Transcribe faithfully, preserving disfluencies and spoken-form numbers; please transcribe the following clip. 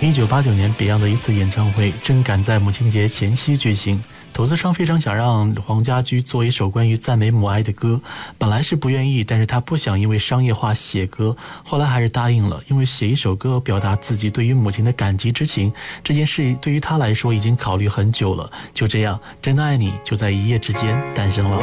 一九八九年 Beyond 的一次演唱会正赶在母亲节前夕举行，投资商非常想让黄家驹做一首关于赞美母爱的歌，本来是不愿意，但是他不想因为商业化写歌，后来还是答应了，因为写一首歌表达自己对于母亲的感激之情，这件事对于他来说已经考虑很久了。就这样，真的爱你就在一夜之间诞生了。